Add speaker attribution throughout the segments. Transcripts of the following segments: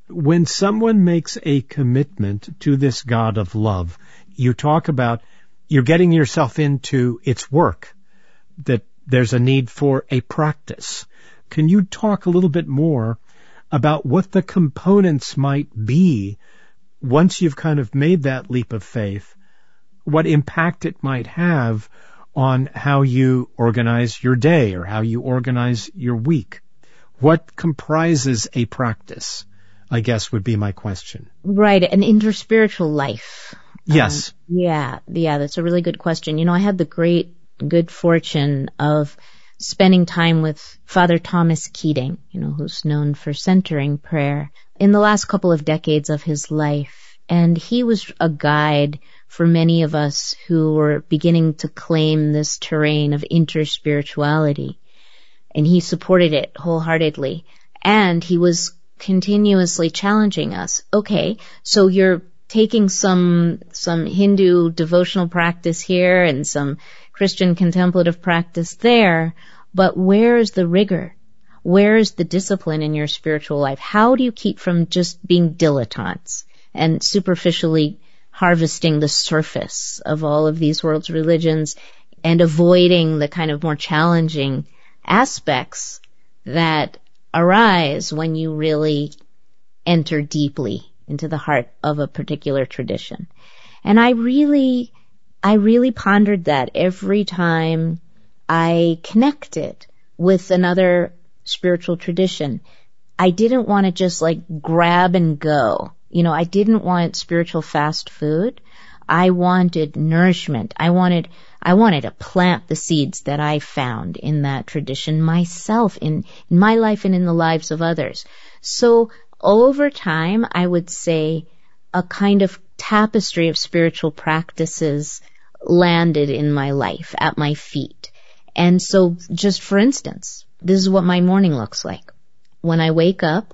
Speaker 1: When someone makes a commitment to this God of love, you talk about you're getting yourself into its work, that there's a need for a practice. Can you talk a little bit more about what the components might be once you've kind of made that leap of faith, what impact it might have on how you organize your day or how you organize your week? What comprises a practice, I guess, would be my question.
Speaker 2: Right, an interspiritual life.
Speaker 1: Yes.
Speaker 2: Yeah, that's a really good question. I had the good fortune of spending time with Father Thomas Keating, who's known for centering prayer, in the last couple of decades of his life. And he was a guide for many of us who were beginning to claim this terrain of interspirituality. And he supported it wholeheartedly. And he was continuously challenging us. Okay, so you're taking some Hindu devotional practice here and some Christian contemplative practice there, but where is the rigor? Where is the discipline in your spiritual life? How do you keep from just being dilettantes and superficially harvesting the surface of all of these world's religions and avoiding the kind of more challenging aspects that arise when you really enter deeply into the heart of a particular tradition? And I really pondered that every time I connected with another spiritual tradition. I didn't want to just grab and go. I didn't want spiritual fast food. I wanted nourishment. I wanted to plant the seeds that I found in that tradition myself, in my life and in the lives of others. So over time, I would say a kind of tapestry of spiritual practices landed in my life, at my feet. And so, just for instance, this is what my morning looks like. When I wake up,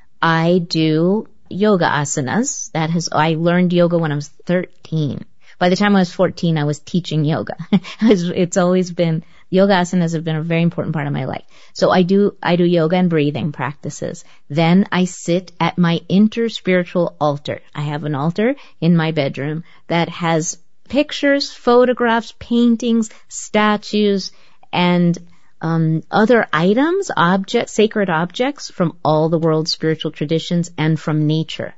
Speaker 2: I do yoga asanas. I learned yoga when I was 13. By the time I was 14, I was teaching yoga. It's always been, yoga asanas have been a very important part of my life. So I do yoga and breathing practices. Then I sit at my interspiritual altar. I have an altar in my bedroom that has pictures, photographs, paintings, statues, and other items, sacred objects from all the world's spiritual traditions and from nature.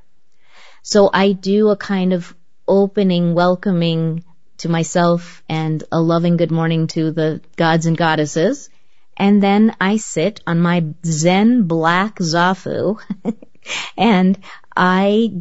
Speaker 2: So I do a kind of opening, welcoming to myself and a loving good morning to the gods and goddesses. And then I sit on my Zen black zafu and I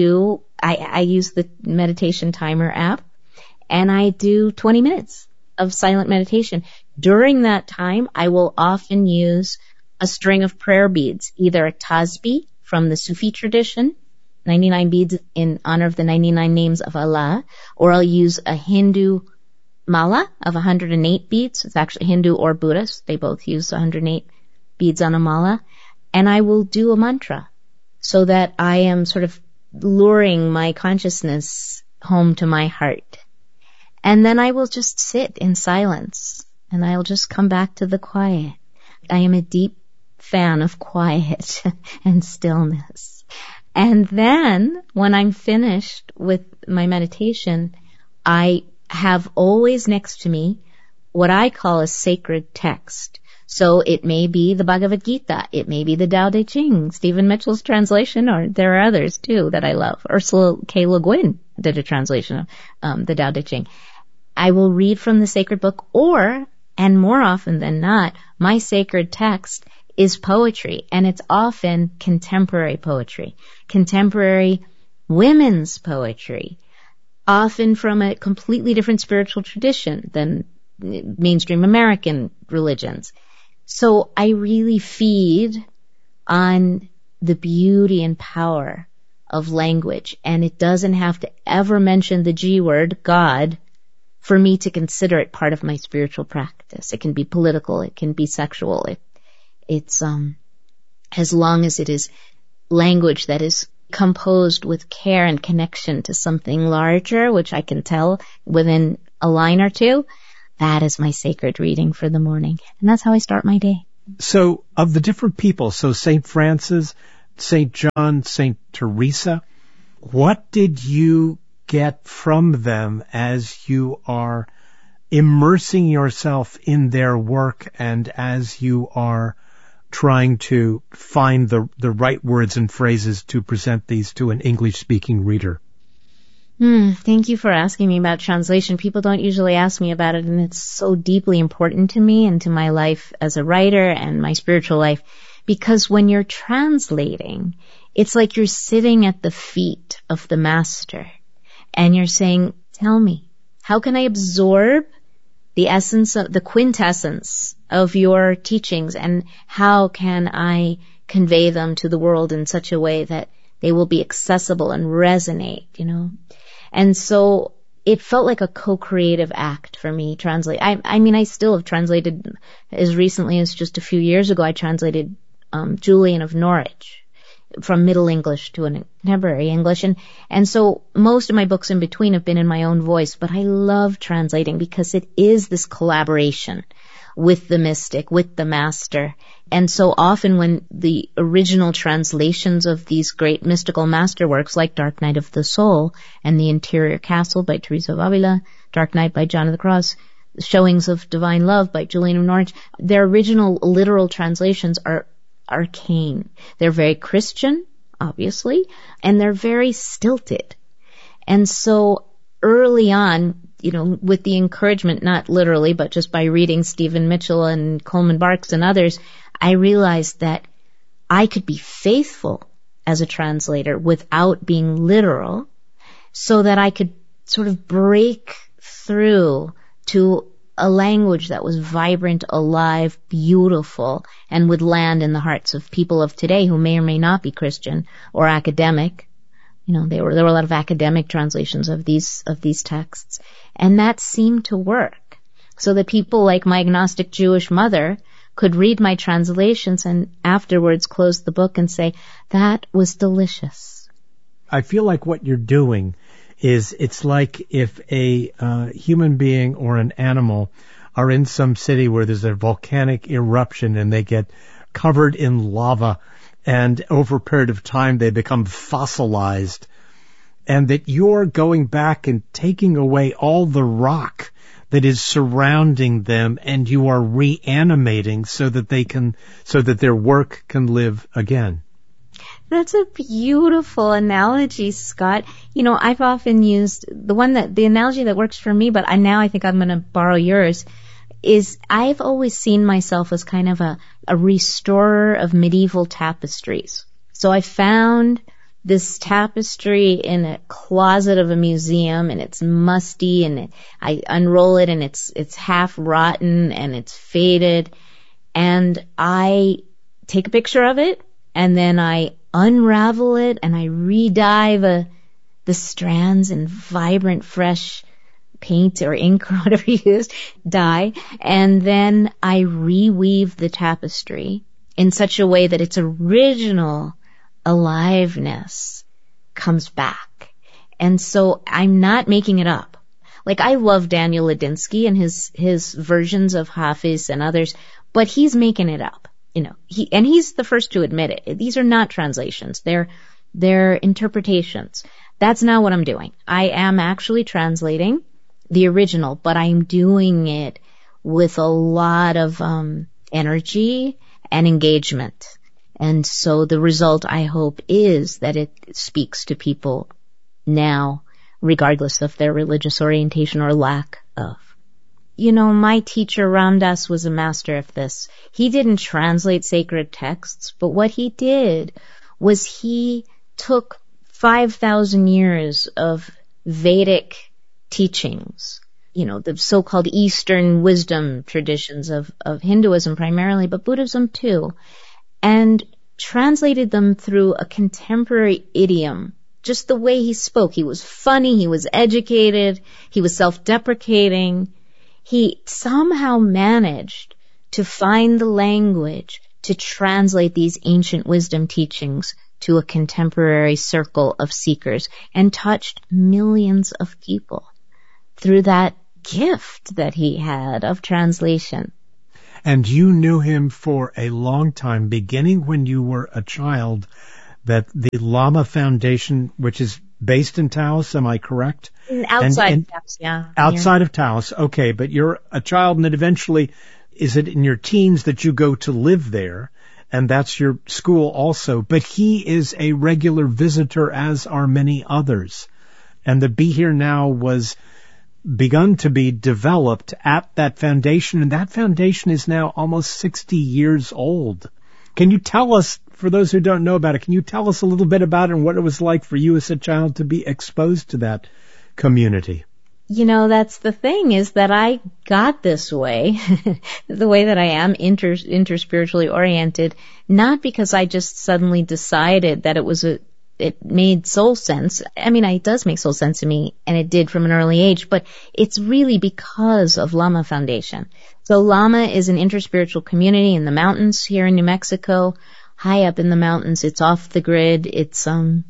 Speaker 2: use the meditation timer app and I do 20 minutes of silent meditation. During that time, I will often use a string of prayer beads, either a tasbih from the Sufi tradition, 99 beads in honor of the 99 names of Allah, or I'll use a Hindu mala of 108 beads. It's actually Hindu or Buddhist. They both use 108 beads on a mala. And I will do a mantra so that I am sort of luring my consciousness home to my heart. And then I will just sit in silence and I'll just come back to the quiet. I am a deep fan of quiet and stillness. And then when I'm finished with my meditation, I have always next to me what I call a sacred text. So it may be the Bhagavad Gita, it may be the Tao Te Ching, Stephen Mitchell's translation, or there are others too that I love. Ursula K. Le Guin did a translation of the Tao Te Ching. I will read from the sacred book, and more often than not, my sacred text is poetry, and it's often contemporary poetry, contemporary women's poetry, often from a completely different spiritual tradition than mainstream American religions. So I really feed on the beauty and power of language, and it doesn't have to ever mention the G word, God, for me to consider it part of my spiritual practice. It can be political, it can be sexual, it's as long as it is language that is composed with care and connection to something larger, which I can tell within a line or two, that is my sacred reading for the morning. And that's how I start my day.
Speaker 1: So of the different people, so St. Francis, St. John, St. Teresa. What did you get from them as you are immersing yourself in their work and as you are trying to find the right words and phrases to present these to an English-speaking reader?
Speaker 2: Thank you for asking me about translation. People don't usually ask me about it, and it's so deeply important to me and to my life as a writer and my spiritual life, because when you're translating, it's like you're sitting at the feet of the master, and you're saying, tell me, how can I absorb the essence of the quintessence of your teachings, and how can I convey them to the world in such a way that they will be accessible and resonate, And so it felt like a co-creative act for me, translate. I mean, I still have translated as recently as just a few years ago. I translated Julian of Norwich from Middle English to an contemporary English. And so most of my books in between have been in my own voice, but I love translating because it is this collaboration with the mystic, with the master. And so often when the original translations of these great mystical masterworks like Dark Night of the Soul and The Interior Castle by Teresa of Avila, Dark Night by John of the Cross, Showings of Divine Love by Julian of Norwich, their original literal translations are arcane. They're very Christian, obviously, and they're very stilted. And so early on, with the encouragement, not literally, but just by reading Stephen Mitchell and Coleman Barks and others, I realized that I could be faithful as a translator without being literal, so that I could sort of break through to a language that was vibrant, alive, beautiful, and would land in the hearts of people of today who may or may not be Christian or academic. There were a lot of academic translations of these texts, and that seemed to work. So that people like my agnostic Jewish mother could read my translations and afterwards close the book and say, that was delicious.
Speaker 1: I feel like what you're doing is, it's like if a human being or an animal are in some city where there's a volcanic eruption and they get covered in lava, and over a period of time they become fossilized, and that you're going back and taking away all the rock that is surrounding them, and you are reanimating so that their work can live again.
Speaker 2: That's a beautiful analogy, Scott. I've often used the analogy that works for me, but now I think I'm going to borrow yours, is I've always seen myself as kind of a restorer of medieval tapestries. So I found this tapestry in a closet of a museum, and it's musty, and I unroll it and it's half rotten and it's faded, and I take a picture of it and then I unravel it and I re-dye the strands in vibrant, fresh paint or ink or whatever you use, dye, and then I reweave the tapestry in such a way that its original aliveness comes back. And so I'm not making it up. Like, I love Daniel Ladinsky and his versions of Hafiz and others, but he's making it up. He's the first to admit it. These are not translations. They're interpretations. That's not what I'm doing. I am actually translating the original, but I'm doing it with a lot of energy and engagement. And so the result, I hope, is that it speaks to people now, regardless of their religious orientation or lack of. My teacher Ram Dass was a master of this. He didn't translate sacred texts, but what he did was he took 5,000 years of Vedic teachings, the so-called Eastern wisdom traditions of Hinduism primarily, but Buddhism too, and translated them through a contemporary idiom. Just the way he spoke. He was funny, he was educated, he was self-deprecating. He somehow managed to find the language to translate these ancient wisdom teachings to a contemporary circle of seekers, and touched millions of people through that gift that he had of translation.
Speaker 1: And you knew him for a long time, beginning when you were a child, that the Lama Foundation, which is based in Taos, am I correct?
Speaker 2: Outside Taos, yeah.
Speaker 1: Outside of Taos, okay, but you're a child, and then eventually, is it in your teens that you go to live there? And that's your school also. But he is a regular visitor, as are many others. And the Be Here Now was begun to be developed at that foundation, and that foundation is now almost 60 years old. Can you tell us, for those who don't know about it, can you tell us a little bit about it and what it was like for you as a child to be exposed to that community?
Speaker 2: You know, that's the thing, is that I got this way, the way that I am, interspiritually oriented, not because I just suddenly decided that it made soul sense. I mean, it does make soul sense to me, and it did from an early age, but it's really because of Lama Foundation. So Lama is an interspiritual community in the mountains here in New Mexico, high up in the mountains. It's off the grid. It's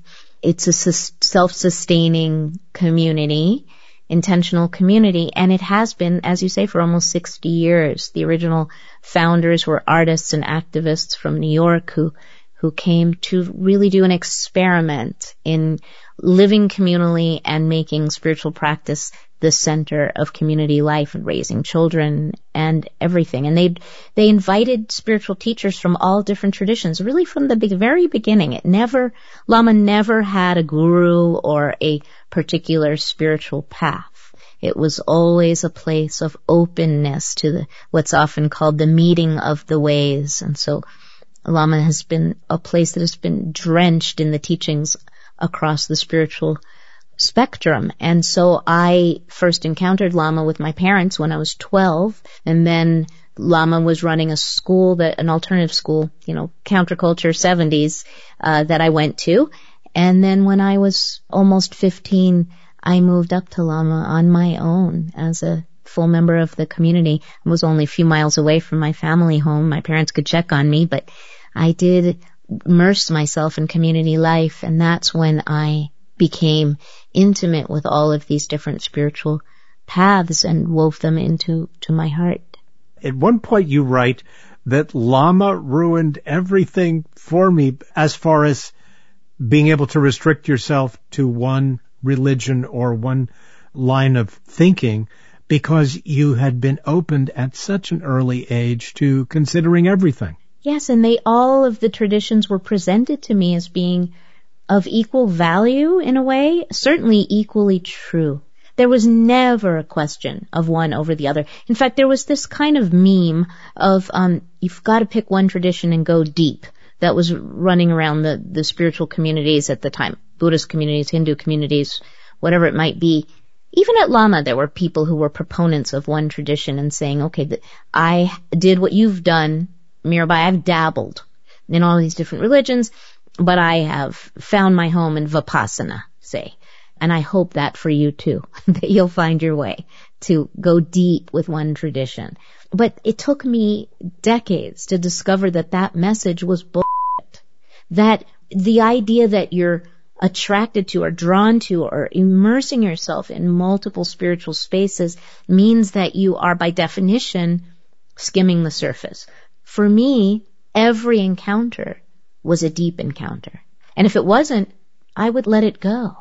Speaker 2: a self-sustaining community, intentional community, and it has been, as you say, for almost 60 years. The original founders were artists and activists from New York who came to really do an experiment in living communally and making spiritual practice the center of community life and raising children and everything. And they invited spiritual teachers from all different traditions, really from the very beginning. Lama never had a guru or a particular spiritual path. It was always a place of openness to what's often called the meeting of the ways. And so Lama has been a place that has been drenched in the teachings across the spiritual spectrum. And so I first encountered Lama with my parents when I was 12, and then Lama was running a school, an alternative school, counterculture 70s, that I went to. And then when I was almost 15, I moved up to Lama on my own as a full member of the community. I was only a few miles away from my family home. My parents could check on me, but I did immerse myself in community life, and that's when I became intimate with all of these different spiritual paths and wove them into my heart.
Speaker 1: At one point you write that Lama ruined everything for me as far as being able to restrict yourself to one religion or one line of thinking, because you had been opened at such an early age to considering everything.
Speaker 2: Yes, and all of the traditions were presented to me as being of equal value in a way, certainly equally true. There was never a question of one over the other. In fact, there was this kind of meme of you've got to pick one tradition and go deep. That was running around the spiritual communities at the time, Buddhist communities, Hindu communities, whatever it might be. Even at Lama, there were people who were proponents of one tradition and saying, okay, I did what you've done, Mirabai. I've dabbled in all these different religions, but I have found my home in Vipassana, say. And I hope that for you too, that you'll find your way to go deep with one tradition. But it took me decades to discover that message was bullshit. That the idea that you're attracted to or drawn to or immersing yourself in multiple spiritual spaces means that you are by definition skimming the surface. For me, every encounter was a deep encounter. And if it wasn't, I would let it go.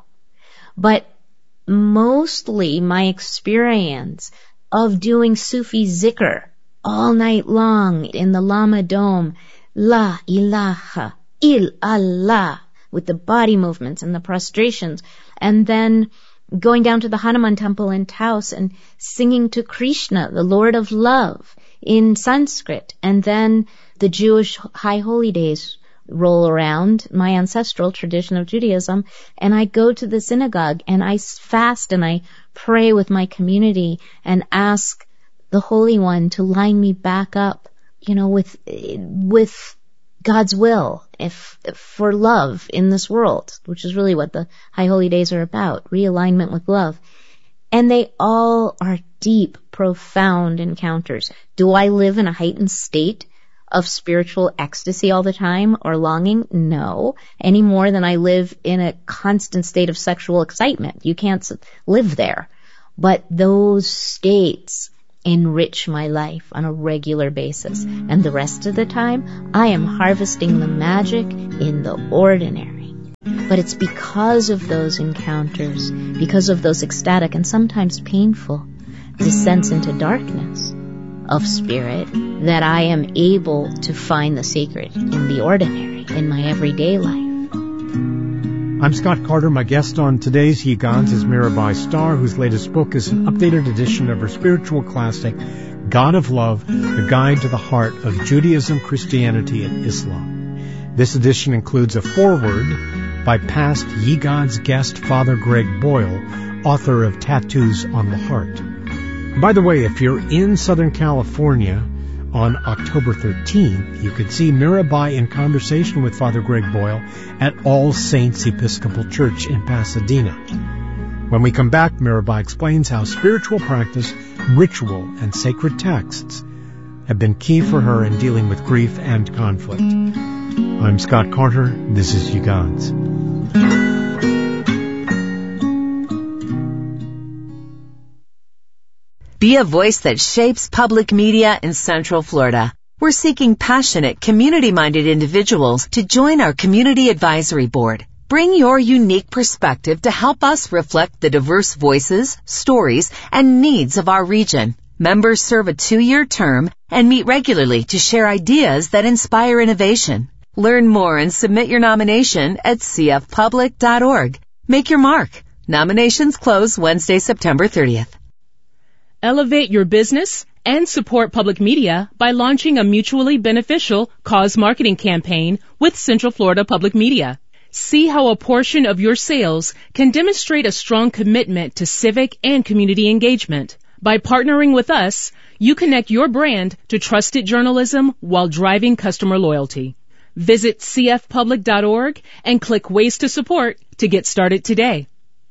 Speaker 2: But mostly my experience of doing Sufi zikr all night long in the Lama Dome, La ilaha illallah, with the body movements and the prostrations, and then going down to the Hanuman temple in Taos and singing to Krishna, the Lord of Love, in Sanskrit, and then the Jewish High Holy Days roll around, my ancestral tradition of Judaism, and I go to the synagogue and I fast and I pray with my community and ask the Holy One to line me back up, with God's will, for love in this world, which is really what the High Holy Days are about, realignment with love. And they all are deep, profound encounters. Do I live in a heightened state of spiritual ecstasy all the time or longing? No, any more than I live in a constant state of sexual excitement. You can't live there. But those states enrich my life on a regular basis. And the rest of the time, I am harvesting the magic in the ordinary. But it's because of those encounters, because of those ecstatic and sometimes painful descents into darkness of spirit, that I am able to find the sacred in the ordinary, in my everyday life.
Speaker 1: I'm Scott Carter. My guest on today's Ye Gods is Mirabai Starr, whose latest book is an updated edition of her spiritual classic, God of Love, The Guide to the Heart of Judaism, Christianity, and Islam. This edition includes a foreword by past Ye Gods guest Father Greg Boyle, author of Tattoos on the Heart. By the way, if you're in Southern California on October 13th, you could see Mirabai in conversation with Father Greg Boyle at All Saints Episcopal Church in Pasadena. When we come back, Mirabai explains how spiritual practice, ritual, and sacred texts have been key for her in dealing with grief and conflict. I'm Scott Carter. This is Ye Gods.
Speaker 3: Be a voice that shapes public media in Central Florida. We're seeking passionate, community-minded individuals to join our Community Advisory Board. Bring your unique perspective to help us reflect the diverse voices, stories, and needs of our region. Members serve a 2-year term and meet regularly to share ideas that inspire innovation. Learn more and submit your nomination at cfpublic.org. Make your mark. Nominations close Wednesday, September 30th.
Speaker 4: Elevate your business and support public media by launching a mutually beneficial cause marketing campaign with Central Florida Public Media. See how a portion of your sales can demonstrate a strong commitment to civic and community engagement. By partnering with us, you connect your brand to trusted journalism while driving customer loyalty. Visit cfpublic.org and click Ways to Support to get started today.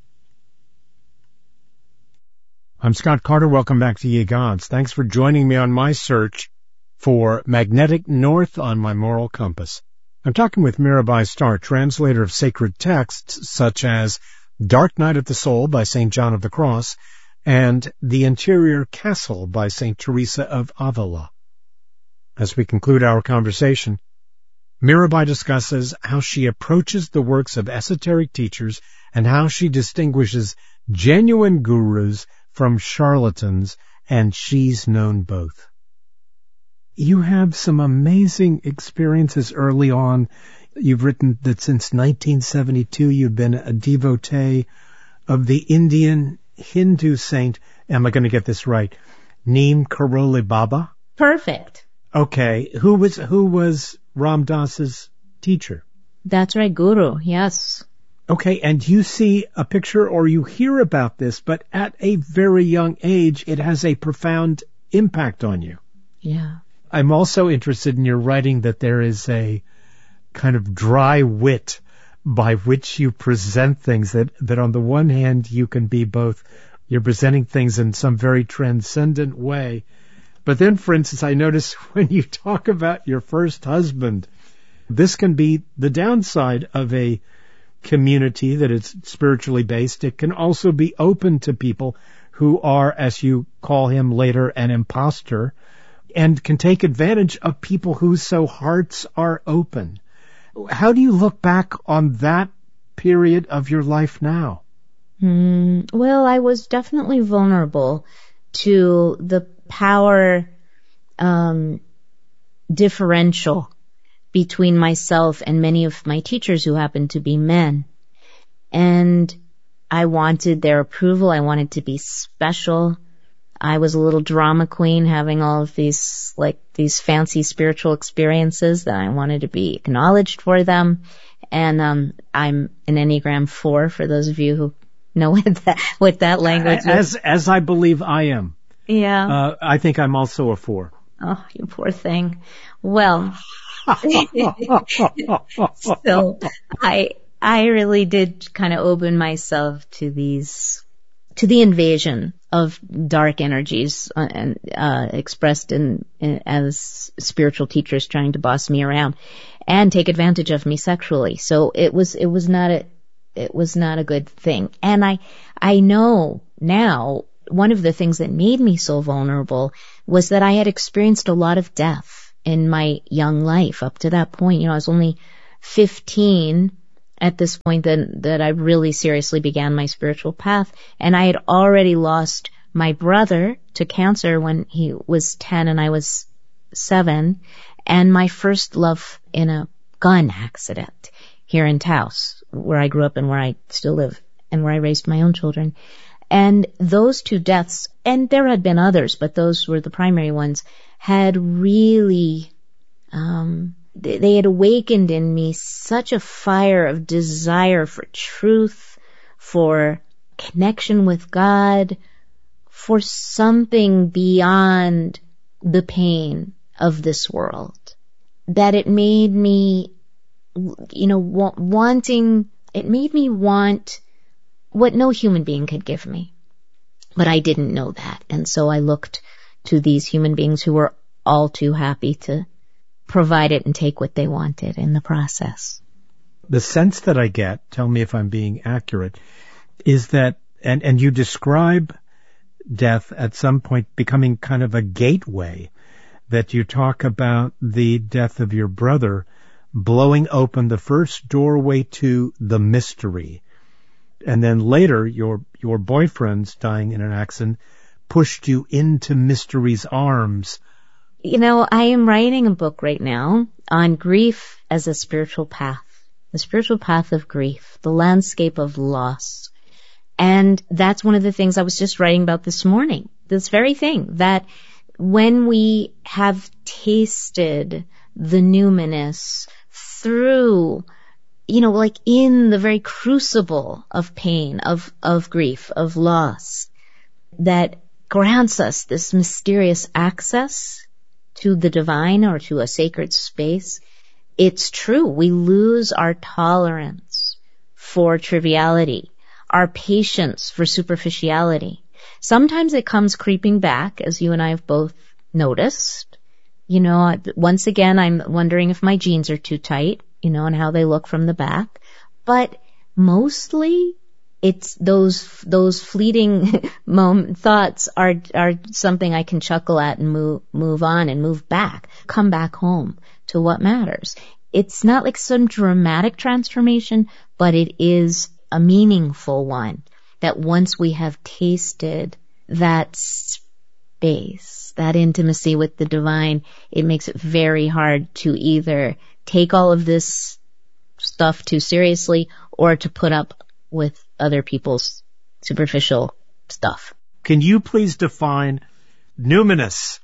Speaker 1: I'm Scott Carter. Welcome back to Ye Gods. Thanks for joining me on my search for magnetic north on my moral compass. I'm talking with Mirabai Starr, translator of sacred texts such as Dark Night of the Soul by St. John of the Cross and The Interior Castle by St. Teresa of Avila. As we conclude our conversation, Mirabai discusses how she approaches the works of esoteric teachers and how she distinguishes genuine gurus from charlatans, and she's known both. You have some amazing experiences early on. You've written that since 1972 you've been a devotee of the Indian Hindu saint, am I going to get this right, Neem Karoli Baba?
Speaker 2: Perfect.
Speaker 1: Okay. Who was Ram Dass's teacher?
Speaker 2: That's right, Guru, yes.
Speaker 1: Okay, and you see a picture or you hear about this, but at a very young age, it has a profound impact on you.
Speaker 2: Yeah.
Speaker 1: I'm also interested in your writing that there is a kind of dry wit by which you present things, that on the one hand, you can be both, you're presenting things in some very transcendent way. But then, for instance, I notice when you talk about your first husband, this can be the downside of a community that is spiritually based. It can also be open to people who are, as you call him later, an imposter, and can take advantage of people whose hearts are open. How do you look back on that period of your life now?
Speaker 2: Well, I was definitely vulnerable to the power differential between myself and many of my teachers who happened to be men. And I wanted their approval. I wanted to be special. I was a little drama queen, having all of these fancy spiritual experiences that I wanted to be acknowledged for them. And I'm an Enneagram 4, for those of you who know what that language is.
Speaker 1: As I believe I am.
Speaker 2: Yeah.
Speaker 1: I think I'm also a 4.
Speaker 2: Oh, you poor thing. Well, so I really did kind of open myself to the invasion of dark energies and expressed as spiritual teachers trying to boss me around and take advantage of me sexually. So it was not a good thing. And I know now one of the things that made me so vulnerable was that I had experienced a lot of death in my young life. Up to that point, I was only 15 at this point that I really seriously began my spiritual path. And I had already lost my brother to cancer when he was 10 and I was 7, and my first love in a gun accident here in Taos, where I grew up and where I still live and where I raised my own children. And those two deaths, and there had been others, but those were the primary ones, had really, they had awakened in me such a fire of desire for truth, for connection with God, for something beyond the pain of this world, that it made me, it made me want what no human being could give me. But I didn't know that. And so I looked to these human beings who were all too happy to provide it and take what they wanted in the process.
Speaker 1: The sense that I get, tell me if I'm being accurate, is that, and you describe death at some point becoming kind of a gateway, that you talk about the death of your brother blowing open the first doorway to the mystery. And then later, your boyfriend's dying in an accident pushed you into mystery's arms.
Speaker 2: I am writing a book right now on grief as a spiritual path, the spiritual path of grief, the landscape of loss. And that's one of the things I was just writing about this morning, this very thing, that when we have tasted the numinous through, like in the very crucible of pain, of grief, of loss, that grants us this mysterious access to the divine or to a sacred space, it's true. We lose our tolerance for triviality, our patience for superficiality. Sometimes it comes creeping back, as you and I have both noticed. Once again, I'm wondering if my jeans are too tight, and how they look from the back. But mostly, it's those fleeting thoughts are something I can chuckle at and move on and move back, come back home to what matters. It's not like some dramatic transformation, but it is a meaningful one, that once we have tasted that space, that intimacy with the divine, it makes it very hard to either take all of this stuff too seriously or to put up with other people's superficial stuff.
Speaker 1: Can you please define numinous?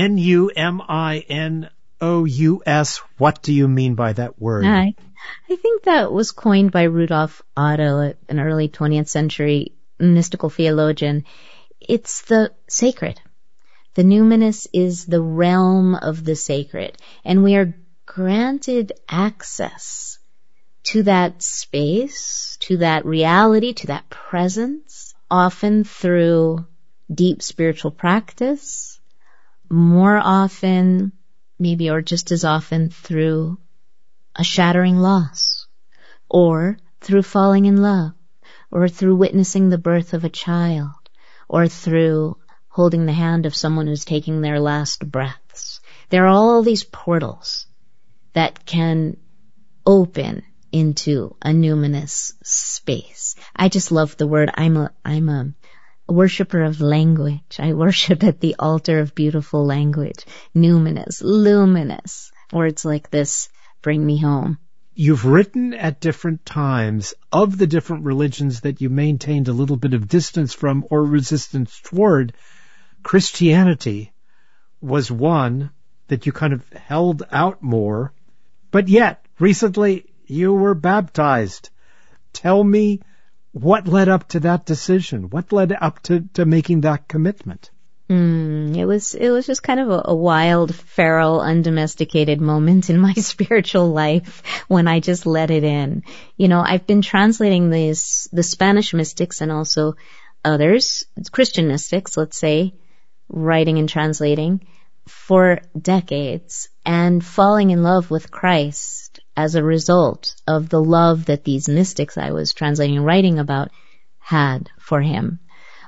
Speaker 1: Numinous. What do you mean by that word?
Speaker 2: I think that was coined by Rudolf Otto, an early 20th century mystical theologian. It's the sacred. The numinous is the realm of the sacred, and we are granted access to that space, to that reality, to that presence, often through deep spiritual practice, more often, maybe, or just as often, through a shattering loss, or through falling in love, or through witnessing the birth of a child, or through holding the hand of someone who's taking their last breaths. There are all these portals that can open into a numinous space. I just love the word. I'm a worshiper of language. I worship at the altar of beautiful language. Numinous, luminous. Words like this bring me home.
Speaker 1: You've written at different times of the different religions that you maintained a little bit of distance from or resistance toward. Christianity was one that you kind of held out more, but yet recently you were baptized. Tell me what led up to that decision. What led up to making that commitment?
Speaker 2: It was just kind of a wild, feral, undomesticated moment in my spiritual life when I just let it in. I've been translating the Spanish mystics and also others, Christian mystics, let's say, writing and translating for decades, and falling in love with Christ as a result of the love that these mystics I was translating and writing about had for him.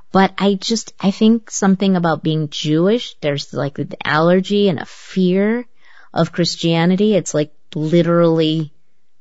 Speaker 2: But I think something about being Jewish, there's like an allergy and a fear of Christianity. It's like literally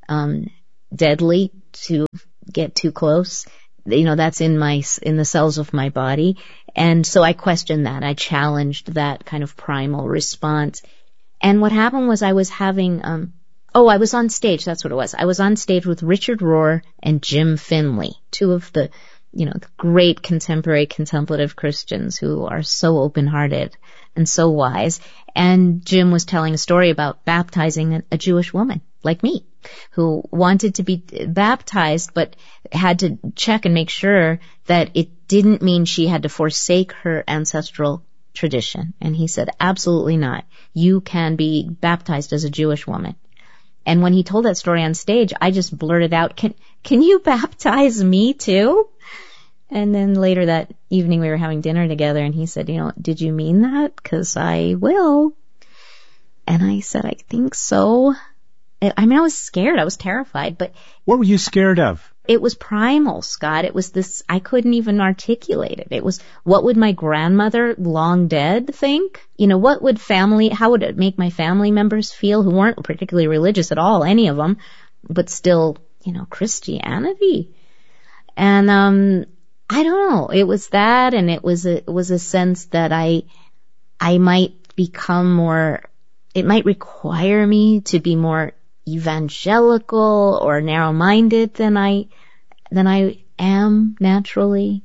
Speaker 2: deadly to get too close. That's in the cells of my body. And so I questioned that. I challenged that kind of primal response. And what happened was I was having, I was on stage. That's what it was. I was on stage with Richard Rohr and Jim Finley, two of the great contemporary contemplative Christians who are so open-hearted and so wise. And Jim was telling a story about baptizing a Jewish woman like me who wanted to be baptized but had to check and make sure that it didn't mean she had to forsake her ancestral tradition. And he said, absolutely not. You can be baptized as a Jewish woman. And when he told that story on stage, I just blurted out, can you baptize me too? And then later that evening we were having dinner together and he said, did you mean that? 'Cause I will. And I said, I think so. I was scared. I was terrified, but.
Speaker 1: What were you scared of?
Speaker 2: It was primal, Scott. It was this, I couldn't even articulate it. It was, what would my grandmother, long dead, think? How would it make my family members feel who weren't particularly religious at all, any of them, but still, Christianity? And, I don't know. It was that, and it was a sense that I might become more, it might require me to be more evangelical or narrow-minded than I am naturally.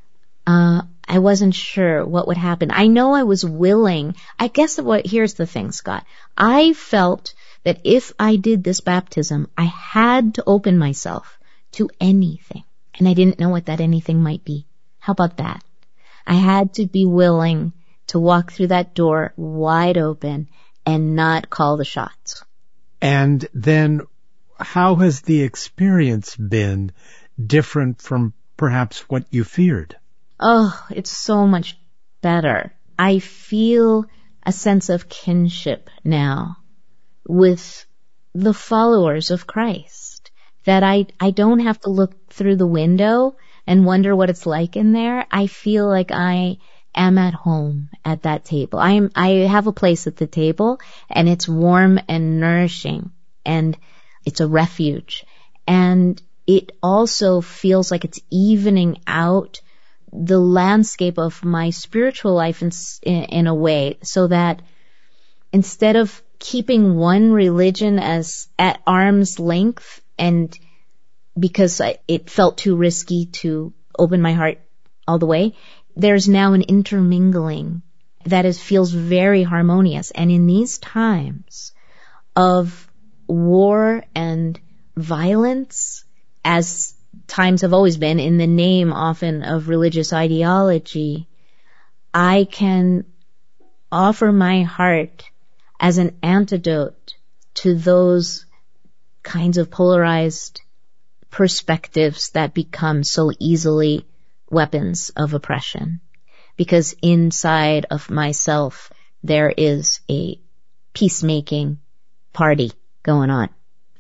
Speaker 2: I wasn't sure what would happen. I know I was willing. I guess here's the thing, Scott. I felt that if I did this baptism, I had to open myself to anything. And I didn't know what that anything might be. How about that? I had to be willing to walk through that door wide open and not call the shots.
Speaker 1: And then how has the experience been different from perhaps what you feared?
Speaker 2: Oh, it's so much better. I feel a sense of kinship now with the followers of Christ, that I don't have to look through the window and wonder what it's like in there. I feel like I am at home at that table. I have a place at the table, and it's warm and nourishing, and it's a refuge. And it also feels like it's evening out the landscape of my spiritual life in a way, so that instead of keeping one religion as at arm's length, and because it felt too risky to open my heart all the way, there's now an intermingling that feels very harmonious. And in these times of war and violence, as times have always been, in the name often of religious ideology, I can offer my heart as an antidote to those kinds of polarized perspectives that become so easily weapons of oppression. Because inside of myself, there is a peacemaking party going on.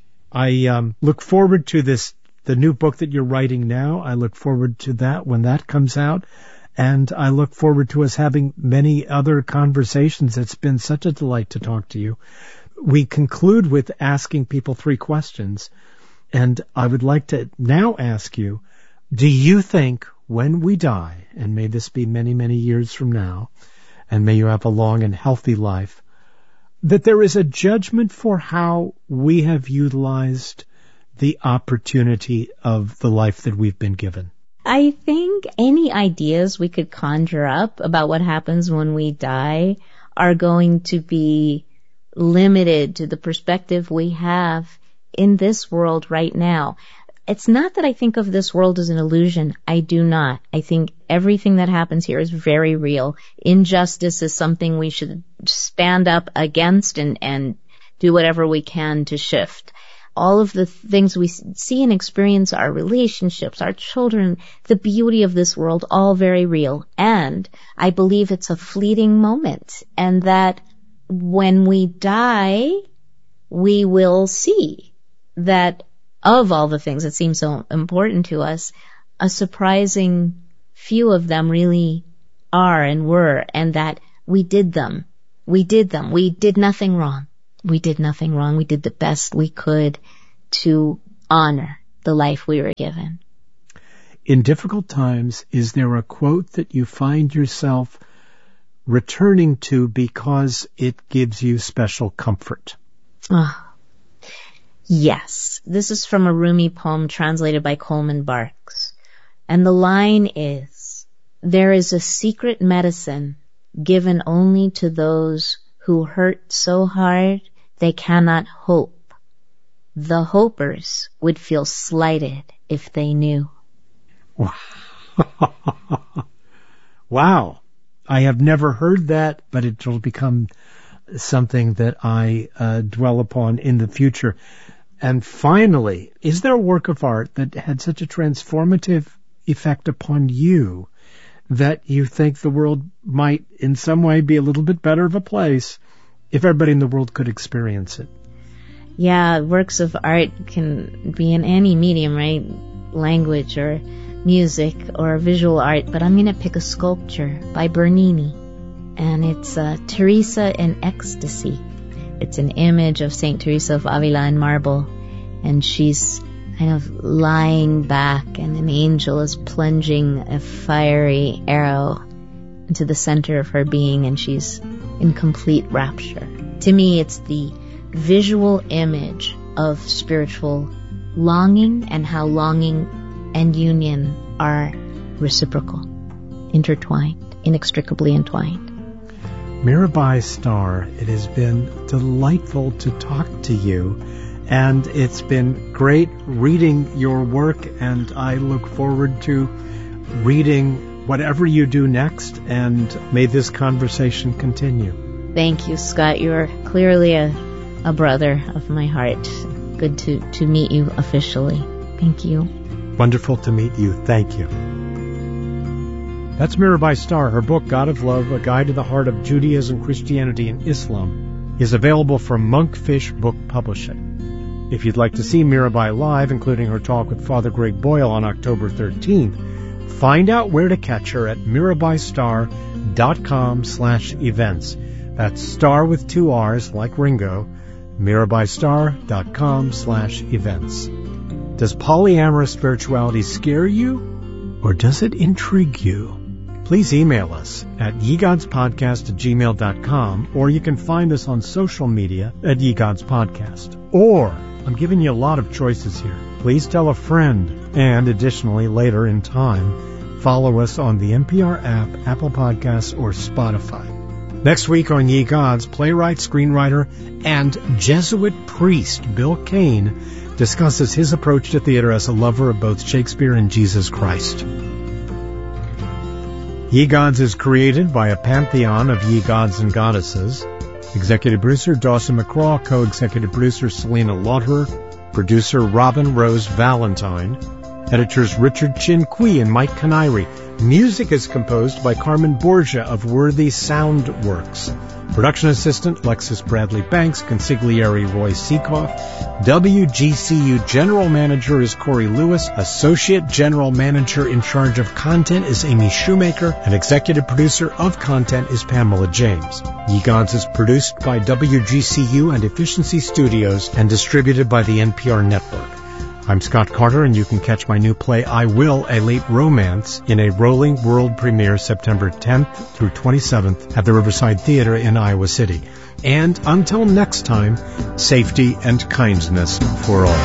Speaker 1: I look forward to the new book that you're writing now. I look forward to that when that comes out. And I look forward to us having many other conversations. It's been such a delight to talk to you. We conclude with asking people 3 questions. And I would like to now ask you, do you think when we die, and may this be many, many years from now, and may you have a long and healthy life, that there is a judgment for how we have utilized the opportunity of the life that we've been given?
Speaker 2: I think any ideas we could conjure up about what happens when we die are going to be limited to the perspective we have in this world right now. It's not that I think of this world as an illusion. I do not. I think everything that happens here is very real. Injustice is something we should stand up against and do whatever we can to shift. All of the things we see and experience, our relationships, our children, the beauty of this world, all very real. And I believe it's a fleeting moment, and that when we die, we will see that of all the things that seem so important to us, a surprising few of them really are and were, and that we did them. We did them. We did nothing wrong. We did nothing wrong. We did the best we could to honor the life we were given.
Speaker 1: In difficult times, is there a quote that you find yourself returning to because it gives you special comfort?
Speaker 2: Yes. This is from a Rumi poem translated by Coleman Barks. And the line is, "There is a secret medicine given only to those who hurt so hard they cannot hope. The hopers would feel slighted if they knew."
Speaker 1: Wow. I have never heard that, but it will become something that I dwell upon in the future. And finally, is there a work of art that had such a transformative effect upon you that you think the world might in some way be a little bit better of a place if everybody in the world could experience it?
Speaker 2: Yeah, works of art can be in any medium, right? Language or music or visual art, but I'm going to pick a sculpture by Bernini, and it's Teresa in Ecstasy. It's an image of St. Teresa of Avila in marble, and she's kind of lying back, and an angel is plunging a fiery arrow into the center of her being, and she's in complete rapture. To me, it's the visual image of spiritual longing, and how longing and union are reciprocal, intertwined, inextricably entwined.
Speaker 1: Mirabai Starr, it has been delightful to talk to you, and it's been great reading your work, and I look forward to reading whatever you do next, and may this conversation continue.
Speaker 2: Thank you, Scott. You're clearly a brother of my heart. Good to meet you officially. Thank you.
Speaker 1: Wonderful to meet you. Thank you. That's Mirabai Starr. Her book, God of Love, A Guide to the Heart of Judaism, Christianity, and Islam, is available from Monkfish Book Publishing. If you'd like to see Mirabai live, including her talk with Father Greg Boyle on October 13th, find out where to catch her at mirabaistar.com/events. That's star with 2 R's like Ringo, mirabaistar.com/events. Does polyamorous spirituality scare you, or does it intrigue you? Please email us at yegodspodcast@gmail.com, or you can find us on social media at yegodspodcast. Or, I'm giving you a lot of choices here. Please tell a friend, and additionally, later in time, follow us on the NPR app, Apple Podcasts, or Spotify. Next week on Ye Gods, playwright, screenwriter, and Jesuit priest Bill Kane discusses his approach to theater as a lover of both Shakespeare and Jesus Christ. Ye Gods is created by a pantheon of ye gods and goddesses. Executive producer Dawson McCraw, co-executive producer Selena Lauterer, producer Robin Rose Valentine, editors Richard Chin Kui and Mike Canary. Music is composed by Carmen Borgia of Worthy Sound Works. Production assistant Lexis Bradley Banks, consigliere Roy Seekoff. WGCU General Manager is Corey Lewis. Associate General Manager in charge of content is Amy Shoemaker. And Executive Producer of content is Pamela James. Ye Gods is produced by WGCU and Efficiency Studios and distributed by the NPR Network. I'm Scott Carter, and you can catch my new play, I Will, A Late Romance, in a rolling world premiere September 10th through 27th at the Riverside Theater in Iowa City. And until next time, safety and kindness for all.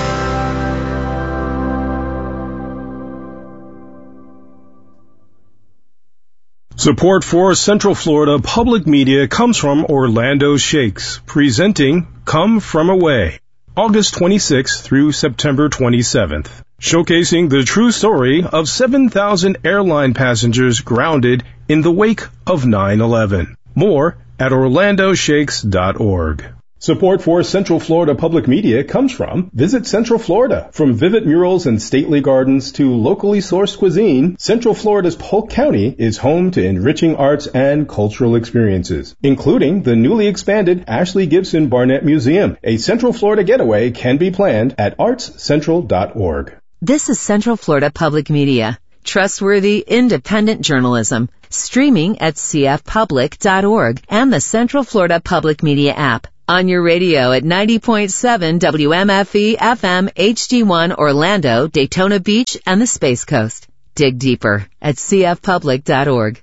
Speaker 5: Support for Central Florida Public Media comes from Orlando Shakes, presenting Come From Away, August 26th through September 27th, showcasing the true story of 7,000 airline passengers grounded in the wake of 9/11. More at orlandoshakes.org. Support for Central Florida Public Media comes from Visit Central Florida. From vivid murals and stately gardens to locally sourced cuisine, Central Florida's Polk County is home to enriching arts and cultural experiences, including the newly expanded Ashley Gibson Barnett Museum. A Central Florida getaway can be planned at artscentral.org.
Speaker 3: This is Central Florida Public Media. trustworthy, independent journalism, streaming at cfpublic.org and the Central Florida Public Media app. On your radio at 90.7 WMFE FM HD1 Orlando, Daytona Beach, and the Space Coast. Dig deeper at cfpublic.org.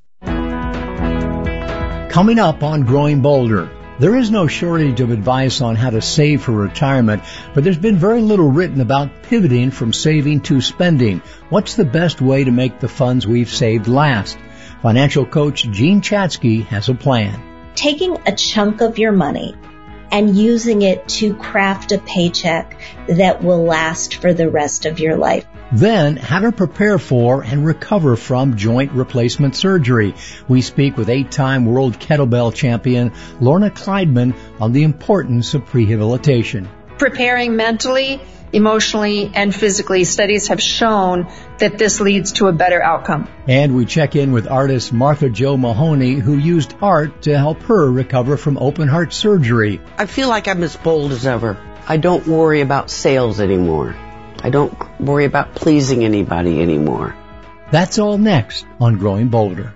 Speaker 6: Coming up on Growing Bolder, there is no shortage of advice on how to save for retirement, but there's been very little written about pivoting from saving to spending. What's the best way to make the funds we've saved last? Financial coach Jean Chatzky has a plan.
Speaker 7: Taking a chunk of your money and using it to craft a paycheck that will last for the rest of your life.
Speaker 6: Then, how to prepare for and recover from joint replacement surgery. We speak with 8-time world kettlebell champion Lorna Kleidman on the importance of prehabilitation.
Speaker 8: Preparing mentally, emotionally, and physically, studies have shown that this leads to a better outcome.
Speaker 6: And we check in with artist Martha Jo Mahoney, who used art to help her recover from open heart surgery.
Speaker 9: I feel like I'm as bold as ever. I don't worry about sales anymore. I don't worry about pleasing anybody anymore.
Speaker 6: That's all next on Growing Bolder.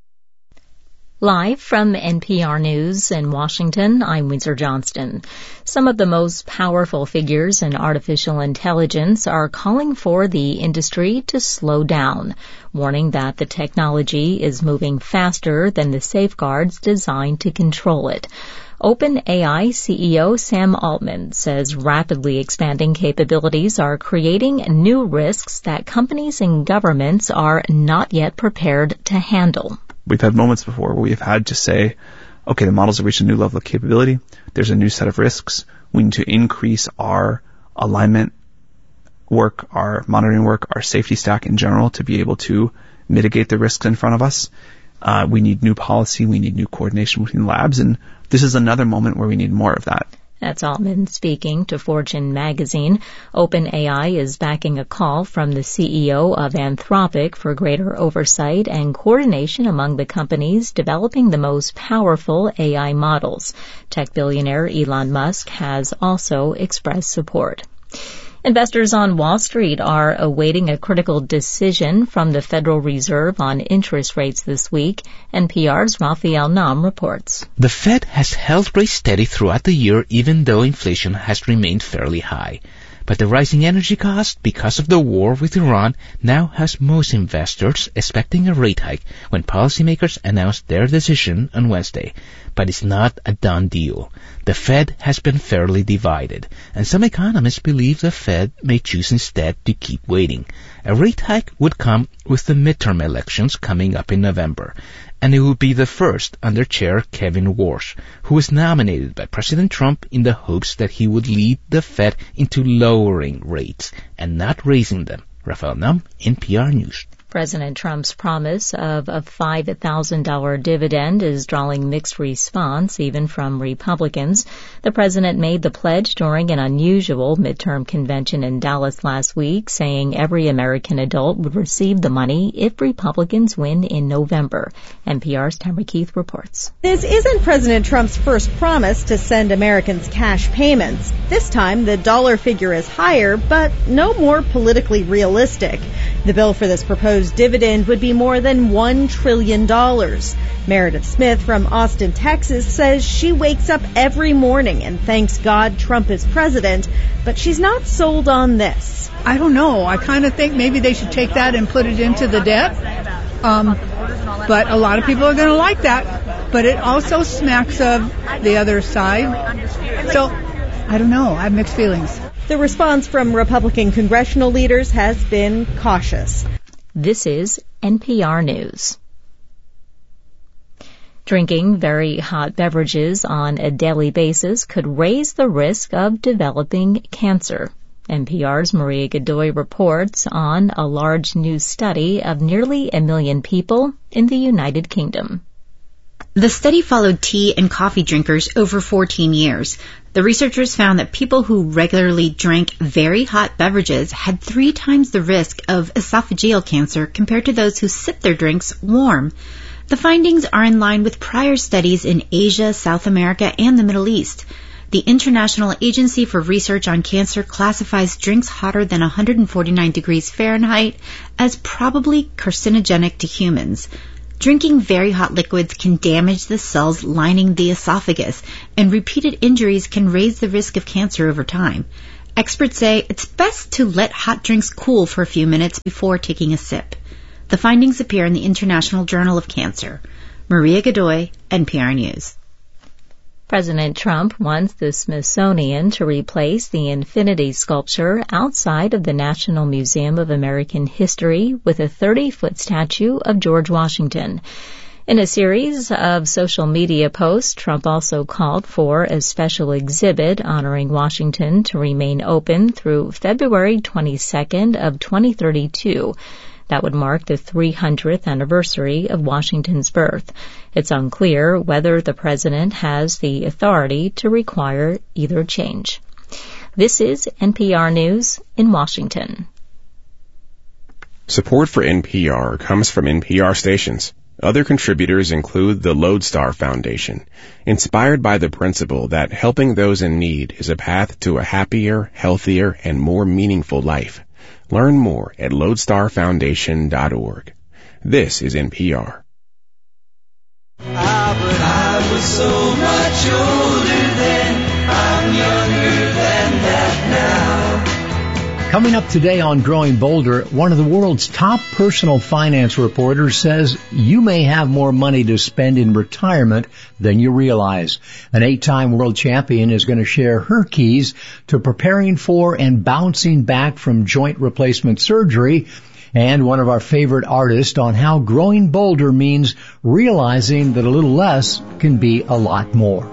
Speaker 2: Live from NPR News in Washington, I'm Windsor Johnston. Some of the most powerful figures in artificial intelligence are calling for the industry to slow down, warning that the technology is moving faster than the safeguards designed to control it. OpenAI CEO Sam Altman says rapidly expanding capabilities are creating new risks that companies and governments are not yet prepared to handle.
Speaker 10: We've had moments before where we've had to say, okay, the models have reached a new level of capability. There's a new set of risks. We need to increase our alignment work, our monitoring work, our safety stack in general to be able to mitigate the risks in front of us. We need new policy. We need new coordination between labs. And this is another moment where we need more of that.
Speaker 2: That's Altman speaking to Fortune magazine. OpenAI is backing a call from the CEO of Anthropic for greater oversight and coordination among the companies developing the most powerful AI models. Tech billionaire Elon Musk has also expressed support. Investors on Wall Street are awaiting a critical decision from the Federal Reserve on interest rates this week. NPR's Raphael Nam reports.
Speaker 11: The Fed has held rates steady throughout the year even though inflation has remained fairly high. But the rising energy cost because of the war with Iran now has most investors expecting a rate hike when policymakers announce their decision on Wednesday. But it's not a done deal. The Fed has been fairly divided, and some economists believe the Fed may choose instead to keep waiting. A rate hike would come with the midterm elections coming up in November, and it would be the first under Chair Kevin Warsh, who was nominated by President Trump in the hopes that he would lead the Fed into lowering rates and not raising them. Raphael Nam, NPR News.
Speaker 2: President Trump's promise of a $5,000 dividend is drawing mixed response, even from Republicans. The president made the pledge during an unusual midterm convention in Dallas last week, saying every American adult would receive the money if Republicans win in November. NPR's Tamara Keith reports.
Speaker 12: This isn't President Trump's first promise to send Americans cash payments. This time, the dollar figure is higher, but no more politically realistic. The bill for this proposed dividend would be more than $1 trillion. Meredith Smith from Austin, Texas, says she wakes up every morning and thanks God Trump is president, but she's not sold on this.
Speaker 13: I don't know. I kind of think maybe they should take that and put it into the debt. But a lot of people are going to like that. But it also smacks of the other side. So, I don't know. I have mixed feelings.
Speaker 12: The response from Republican congressional leaders has been cautious.
Speaker 2: This is NPR News. Drinking very hot beverages on a daily basis could raise the risk of developing cancer. NPR's Maria Godoy reports on a large new study of nearly 1 million people in the United Kingdom.
Speaker 14: The study followed tea and coffee drinkers over 14 years. The researchers found that people who regularly drank very hot beverages had 3 times the risk of esophageal cancer compared to those who sipped their drinks warm. The findings are in line with prior studies in Asia, South America, and the Middle East. The International Agency for Research on Cancer classifies drinks hotter than 149 degrees Fahrenheit as probably carcinogenic to humans. Drinking very hot liquids can damage the cells lining the esophagus, and repeated injuries can raise the risk of cancer over time. Experts say it's best to let hot drinks cool for a few minutes before taking a sip. The findings appear in the International Journal of Cancer. Maria Godoy, NPR News.
Speaker 15: President Trump wants the Smithsonian to replace the infinity sculpture outside of the National Museum of American History with a 30-foot statue of George Washington. In a series of social media posts, Trump also called for a special exhibit honoring Washington to remain open through February 22nd of 2032. That would mark the 300th anniversary of Washington's birth. It's unclear whether the president has the authority to require either change. This is NPR News in Washington.
Speaker 16: Support for NPR comes from NPR stations. Other contributors include the Lodestar Foundation, inspired by the principle that helping those in need is a path to a happier, healthier, and more meaningful life. Learn more at lodestarfoundation.org. This is NPR.
Speaker 17: But I was so much older then, I'm younger than that now.
Speaker 6: Coming up today on Growing Bolder, one of the world's top personal finance reporters says you may have more money to spend in retirement than you realize. An 8-time world champion is going to share her keys to preparing for and bouncing back from joint replacement surgery, and one of our favorite artists on how growing bolder means realizing that a little less can be a lot more.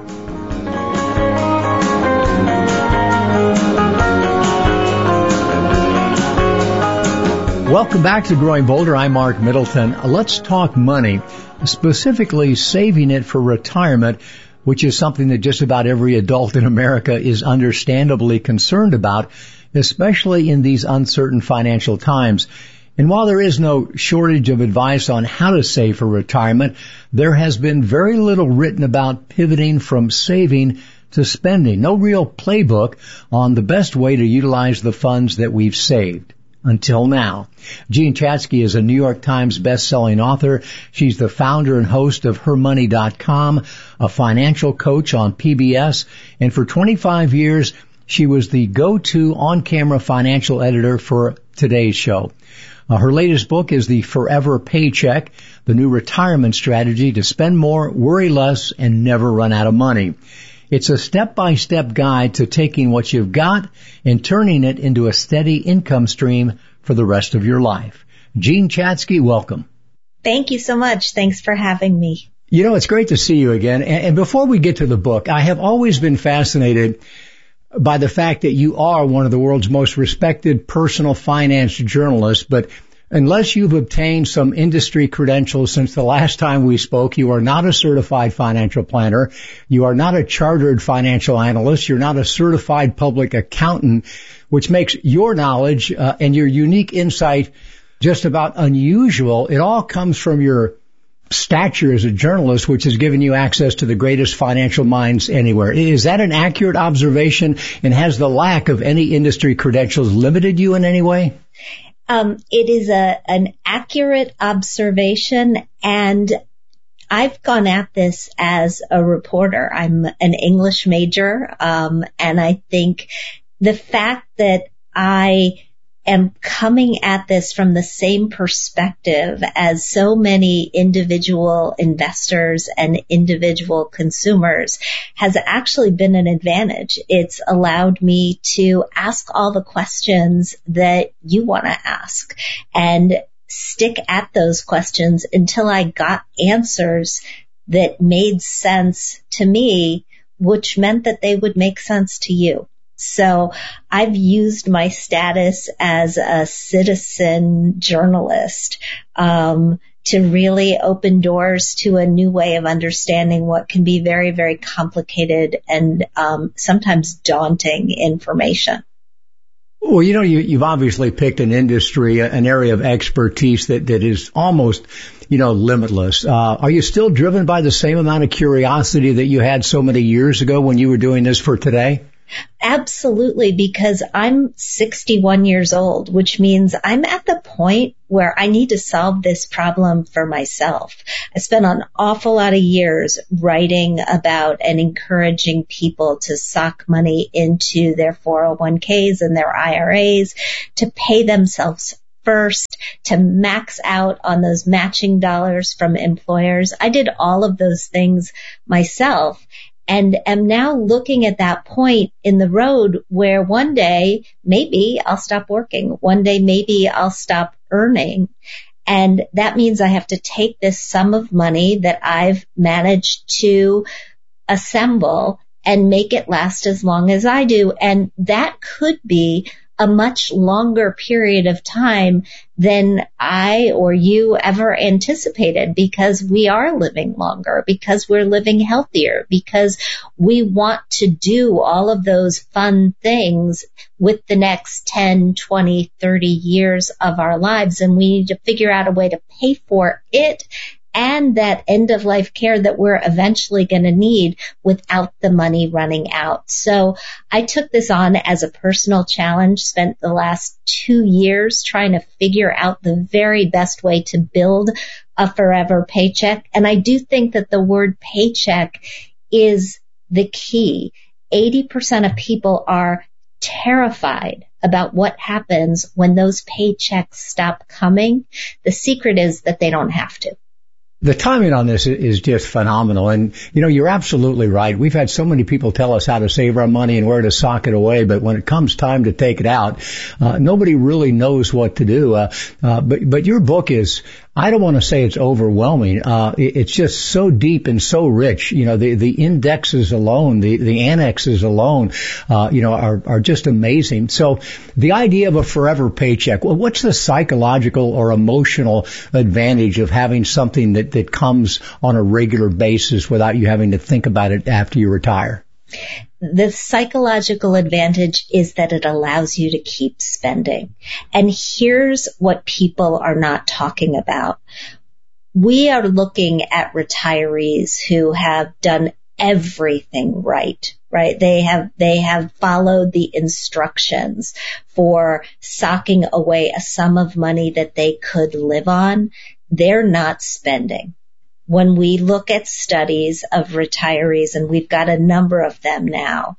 Speaker 6: Welcome back to Growing Bolder. I'm Mark Middleton. Let's talk money, specifically saving it for retirement, which is something that just about every adult in America is understandably concerned about, especially in these uncertain financial times. And while there is no shortage of advice on how to save for retirement, there has been very little written about pivoting from saving to spending. No real playbook on the best way to utilize the funds that we've saved. Until now. Jean Chatzky is a New York Times best-selling author. She's the founder and host of HerMoney.com, a financial coach on PBS, and for 25 years, she was the go-to on-camera financial editor for Today's Show. Her latest book is The Forever Paycheck, the new retirement strategy to spend more, worry less, and never run out of money. It's a step-by-step guide to taking what you've got and turning it into a steady income stream for the rest of your life. Jean Chatzky, welcome.
Speaker 7: Thank you so much. Thanks for having me.
Speaker 6: You know, it's great to see you again. And before we get to the book, I have always been fascinated by the fact that you are one of the world's most respected personal finance journalists, but unless you've obtained some industry credentials since the last time we spoke, you are not a certified financial planner. You are not a chartered financial analyst. You're not a certified public accountant, which makes your knowledge and your unique insight just about unusual. It all comes from your stature as a journalist, which has given you access to the greatest financial minds anywhere. Is that an accurate observation? And has the lack of any industry credentials limited you in any way?
Speaker 7: It is an accurate observation, and I've gone at this as a reporter. I'm an English major, and I think the fact that I am coming at this from the same perspective as so many individual investors and individual consumers has actually been an advantage. It's allowed me to ask all the questions that you want to ask and stick at those questions until I got answers that made sense to me, which meant that they would make sense to you. So I've used my status as a citizen journalist to really open doors to a new way of understanding what can be very, very complicated and sometimes daunting information.
Speaker 6: Well, you've obviously picked an industry, an area of expertise that is almost, limitless. Are you still driven by the same amount of curiosity that you had so many years ago when you were doing this for today?
Speaker 7: Absolutely, because I'm 61 years old, which means I'm at the point where I need to solve this problem for myself. I spent an awful lot of years writing about and encouraging people to sock money into their 401ks and their IRAs, to pay themselves first, to max out on those matching dollars from employers. I did all of those things myself. And am now looking at that point in the road where one day maybe I'll stop working. One day maybe I'll stop earning. And that means I have to take this sum of money that I've managed to assemble and make it last as long as I do. And that could be a much longer period of time than I or you ever anticipated, because we are living longer, because we're living healthier, because we want to do all of those fun things with the next 10, 20, 30 years of our lives. And we need to figure out a way to pay for it and that end-of-life care that we're eventually going to need without the money running out. So I took this on as a personal challenge, spent the last 2 years trying to figure out the very best way to build a forever paycheck. And I do think that the word paycheck is the key. 80% of people are terrified about what happens when those paychecks stop coming. The secret is that they don't have to.
Speaker 6: The timing on this is just phenomenal. And, you're absolutely right. We've had so many people tell us how to save our money and where to sock it away. But when it comes time to take it out, nobody really knows what to do. But your book is, I don't want to say it's overwhelming. It's just so deep and so rich. The indexes alone, the annexes alone, are just amazing. So the idea of a forever paycheck, well, what's the psychological or emotional advantage of having something that comes on a regular basis without you having to think about it after you retire?
Speaker 7: The psychological advantage is that it allows you to keep spending. And here's what people are not talking about. We are looking at retirees who have done everything right? They have followed the instructions for socking away a sum of money that they could live on. They're not spending. When we look at studies of retirees, and we've got a number of them now,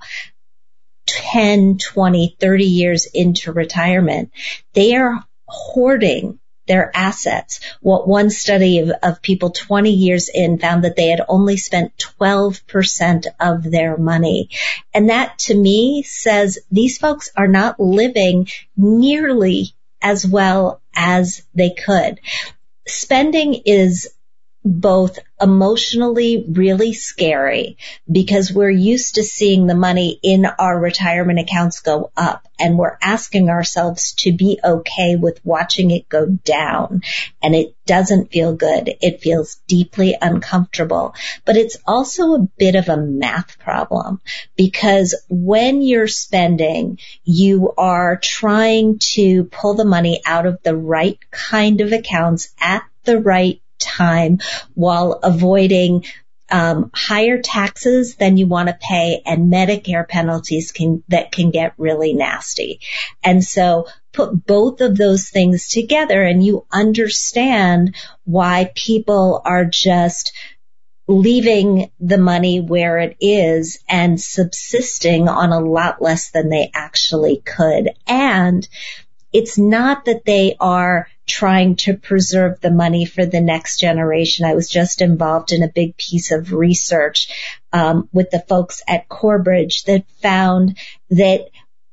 Speaker 7: 10, 20, 30 years into retirement, they are hoarding their assets. What one study of people 20 years in found that they had only spent 12% of their money. And that to me says these folks are not living nearly as well as they could. Spending is both emotionally really scary because we're used to seeing the money in our retirement accounts go up, and we're asking ourselves to be okay with watching it go down. And it doesn't feel good. It feels deeply uncomfortable. But it's also a bit of a math problem, because when you're spending, you are trying to pull the money out of the right kind of accounts at the right time while avoiding higher taxes than you want to pay and Medicare penalties that can get really nasty. And so put both of those things together and you understand why people are just leaving the money where it is and subsisting on a lot less than they actually could. And it's not that they are trying to preserve the money for the next generation. I was just involved in a big piece of research with the folks at Corbridge that found that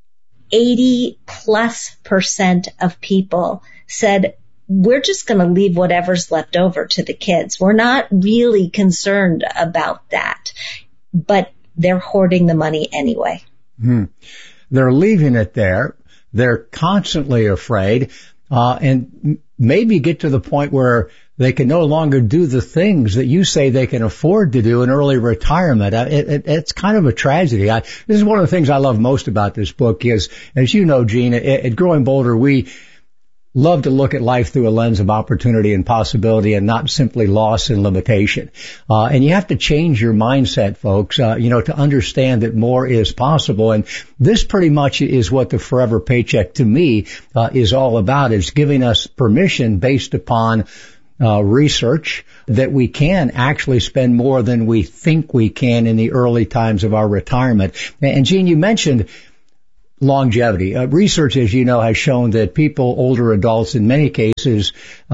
Speaker 7: 80+% of people said, we're just going to leave whatever's left over to the kids. We're not really concerned about that, but they're hoarding the money anyway.
Speaker 6: They're leaving it there. They're constantly afraid, and maybe get to the point where they can no longer do the things that you say they can afford to do in early retirement. It's kind of a tragedy. This is one of the things I love most about this book is, as you know, Gene, at Growing Bolder, we love to look at life through a lens of opportunity and possibility and not simply loss and limitation. And you have to change your mindset, folks, to understand that more is possible. And this pretty much is what the Forever Paycheck to me is all about. It's giving us permission based upon research that we can actually spend more than we think we can in the early times of our retirement. And Gene, you mentioned longevity. Research, as you know, has shown that people, older adults, in many cases,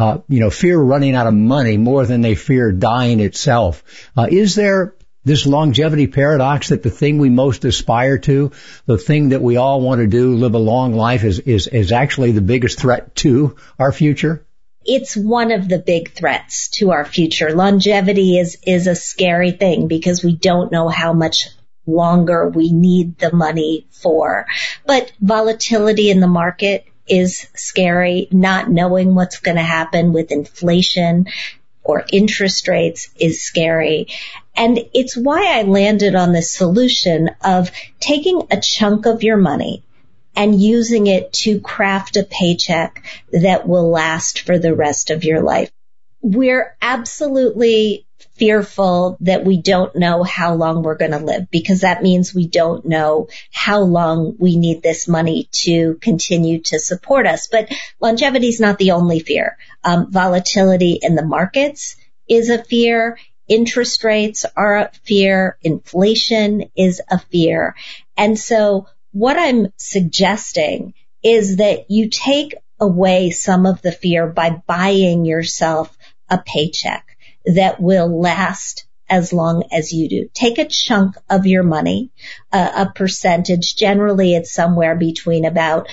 Speaker 6: fear running out of money more than they fear dying itself. Is there this longevity paradox that the thing we most aspire to, the thing that we all want to do, live a long life, is actually the biggest threat to our future?
Speaker 7: It's one of the big threats to our future. Longevity is a scary thing because we don't know how much longer we need the money for. But volatility in the market is scary. Not knowing what's going to happen with inflation or interest rates is scary. And it's why I landed on this solution of taking a chunk of your money and using it to craft a paycheck that will last for the rest of your life. We're absolutely fearful that we don't know how long we're going to live, because that means we don't know how long we need this money to continue to support us. But longevity is not the only fear. Volatility in the markets is a fear. Interest rates are a fear. Inflation is a fear. And so what I'm suggesting is that you take away some of the fear by buying yourself a paycheck that will last as long as you do. Take a chunk of your money, a percentage. Generally, it's somewhere between about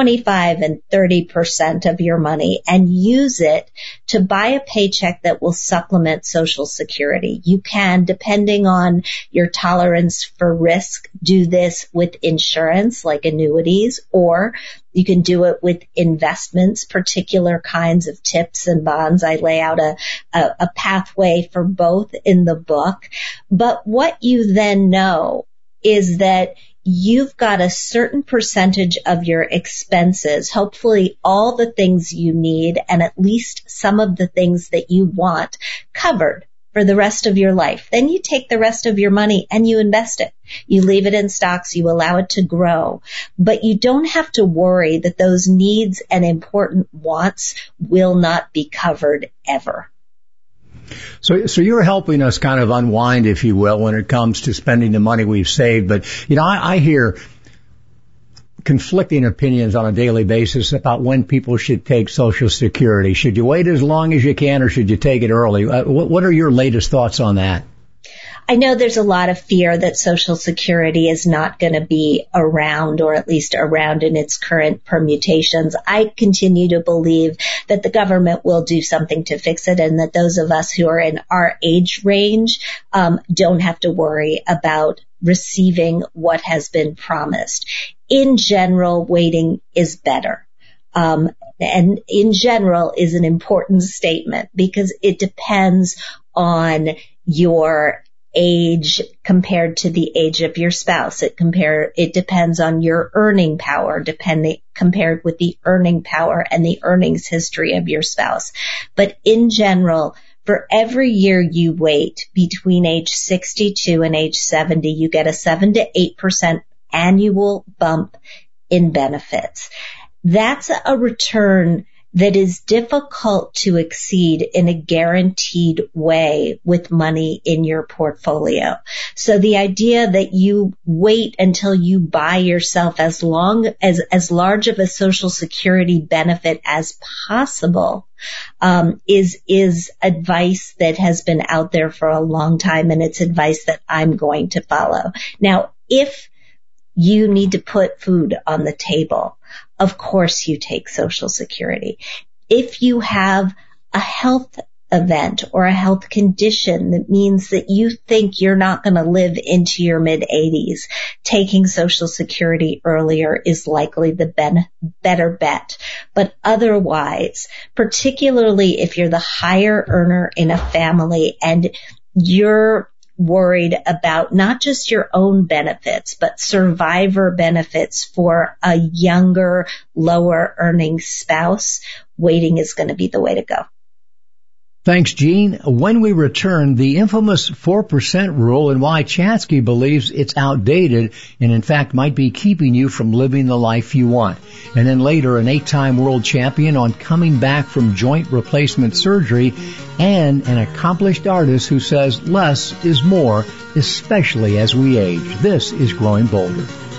Speaker 7: 25 and 30% of your money, and use it to buy a paycheck that will supplement Social Security. You can, depending on your tolerance for risk, do this with insurance like annuities, or you can do it with investments, particular kinds of tips and bonds. I lay out a pathway for both in the book. But what you then know is that you've got a certain percentage of your expenses, hopefully all the things you need and at least some of the things that you want, covered for the rest of your life. Then you take the rest of your money and you invest it. You leave it in stocks, you allow it to grow, but you don't have to worry that those needs and important wants will not be covered ever.
Speaker 6: So you're helping us kind of unwind, if you will, when it comes to spending the money we've saved. But, I hear conflicting opinions on a daily basis about when people should take Social Security. Should you wait as long as you can, or should you take it early? What are your latest thoughts on that?
Speaker 7: I know there's a lot of fear that Social Security is not going to be around, or at least around in its current permutations. I continue to believe that the government will do something to fix it, and that those of us who are in our age range don't have to worry about receiving what has been promised. In general, waiting is better. And in general is an important statement because it depends on your age compared to the age of your spouse. It depends on your earning power, compared with the earning power and the earnings history of your spouse. But in general, for every year you wait between age 62 and age 70, you get a 7 to 8% annual bump in benefits. That's a return that is difficult to exceed in a guaranteed way with money in your portfolio. So the idea that you wait until you buy yourself as large of a Social Security benefit as possible is advice that has been out there for a long time, and it's advice that I'm going to follow. Now, if you need to put food on the table, of course you take Social Security. If you have a health event or a health condition that means that you think you're not going to live into your mid-80s, taking Social Security earlier is likely the better bet. But otherwise, particularly if you're the higher earner in a family and you're worried about not just your own benefits, but survivor benefits for a younger, lower earning spouse, waiting is going to be the way to go.
Speaker 6: Thanks, Jean. When we return, the infamous 4% rule and why Chansky believes it's outdated and in fact might be keeping you from living the life you want. And then later, an 8-time world champion on coming back from joint replacement surgery and an accomplished artist who says less is more, especially as we age. This is Growing Bolder.